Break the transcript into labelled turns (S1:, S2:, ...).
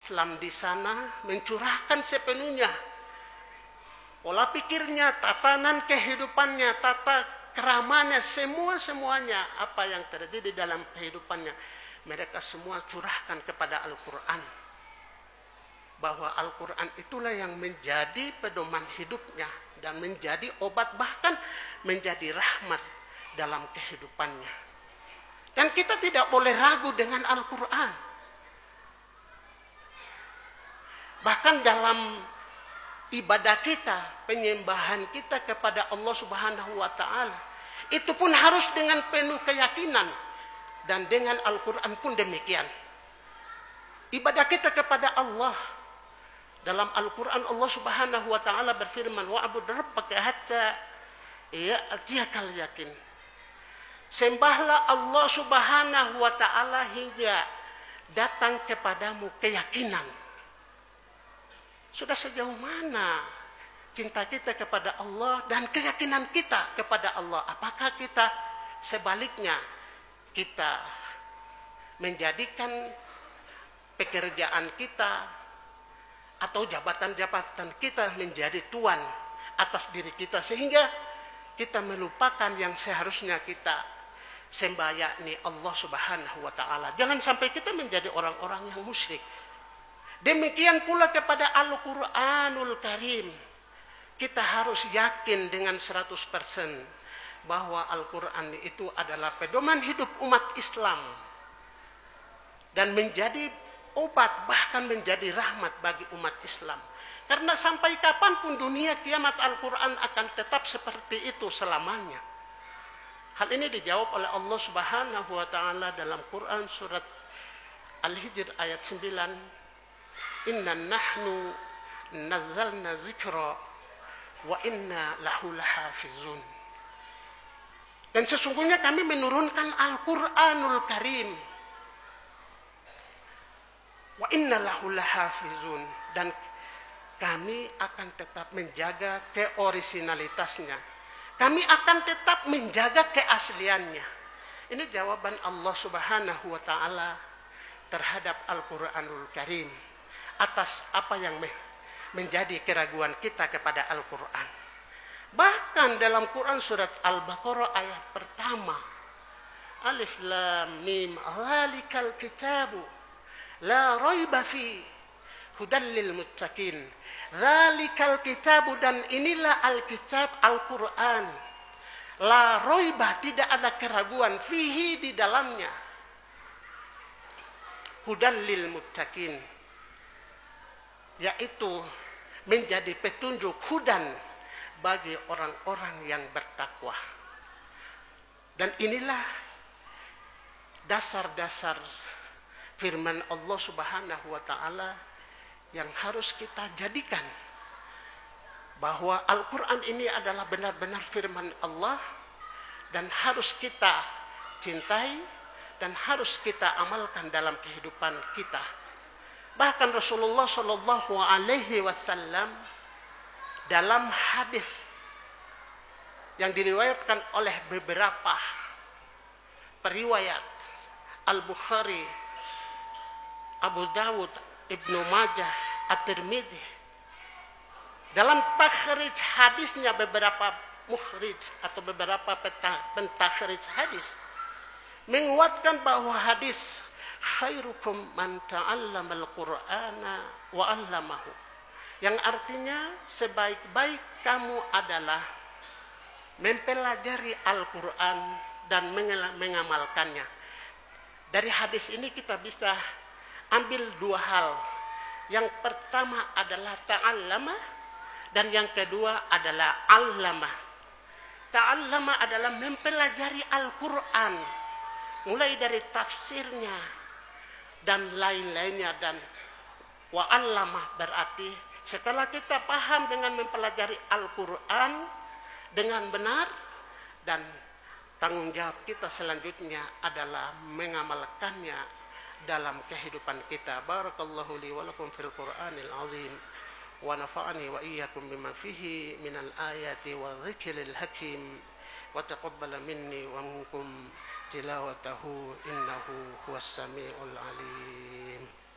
S1: Islam di sana mencurahkan sepenuhnya pola pikirnya, tatanan kehidupannya, tata keramanya, semuanya apa yang terjadi dalam kehidupannya, mereka semua curahkan kepada Al-Quran. Bahwa Al-Quran itulah yang menjadi pedoman hidupnya dan menjadi obat, bahkan menjadi rahmat dalam kehidupannya. Dan kita tidak boleh ragu dengan Al-Quran. Bahkan dalam ibadah kita, penyembahan kita kepada Allah Subhanahu wa Ta'ala, itu pun harus dengan penuh keyakinan, dan dengan Al-Quran pun demikian. Ibadah kita kepada Allah, dalam Al-Quran Allah Subhanahu wa Ta'ala berfirman, wa'bud rabbaka hatta ya'tiyakal yakin. Sembahlah Allah Subhanahu wa Ta'ala hingga datang kepadamu keyakinan. Sudah sejauh mana cinta kita kepada Allah dan keyakinan kita kepada Allah? Apakah kita sebaliknya, kita menjadikan pekerjaan kita atau jabatan-jabatan kita menjadi tuan atas diri kita, sehingga kita melupakan yang seharusnya kita sembah, yakni Allah Subhanahu wa Ta'ala. Jangan sampai kita menjadi orang-orang yang musyrik. Demikian pula kepada Al-Quranul Karim. Kita harus yakin dengan 100% bahwa Al-Quran itu adalah pedoman hidup umat Islam dan menjadi obat, bahkan menjadi rahmat bagi umat Islam. Karena sampai kapanpun dunia kiamat, Al-Quran akan tetap seperti itu selamanya. Hal ini dijawab oleh Allah Subhanahu wa Ta'ala dalam Quran surat Al-Hijr ayat 9. Inna nahnu nazzalna zikra wa inna lahu lahafizun. Dan sesungguhnya kami menurunkan Al-Quranul Karim. Wa inna lahu lahafizun. Dan kami akan tetap menjaga keorisinalitasnya. Kami akan tetap menjaga keasliannya. Ini jawaban Allah Subhanahu wa Ta'ala terhadap Al-Quranul Karim atas apa yang menjadi keraguan kita kepada Al-Quran. Bahkan dalam Quran surat Al-Baqarah ayat pertama, Alif Lam Mim, Zalikal kitabu la raiba fi hudal lil muttaqin. Zalikal kitabu, dan inilah Alkitab Al-Quran. La raiba, tidak ada keraguan, fihi, di dalamnya. Hudal lil muttaqin, yaitu menjadi petunjuk, hudan, bagi orang-orang yang bertakwa. Dan inilah dasar-dasar firman Allah Subhanahu wa Ta'ala yang harus kita jadikan, bahwa Al-Quran ini adalah benar-benar firman Allah dan harus kita cintai dan harus kita amalkan dalam kehidupan kita. Bahkan Rasulullah Shallallahu Alaihi Wasallam dalam hadis yang diriwayatkan oleh beberapa periwayat Al-Bukhari, Abu Dawud, Ibnu Majah, At-Tirmidzi, dalam takhrij hadisnya beberapa mukhrij atau beberapa pentakhrij hadis menguatkan bahwa hadis khairukum man ta'allamal qur'ana wa 'allamahu, yang artinya sebaik-baik kamu adalah mempelajari Al-Quran dan mengamalkannya. Dari hadis ini kita bisa ambil dua hal. Yang pertama adalah ta'allama dan yang kedua adalah 'allama. Ta'allama adalah mempelajari Al-Quran mulai dari tafsirnya dan lain-lainnya, dan wa'allamah berarti setelah kita paham dengan mempelajari Al-Quran dengan benar, dan tanggung jawab kita selanjutnya adalah mengamalkannya dalam kehidupan kita. Barakallahu li wa lakum fil Qur'anil azim wa nafa'ani wa iyyakum bima fihi minal ayati wa dzikril hakim wa taqabbala minni wa minkum tilawatahu innahu huwas samiul alim.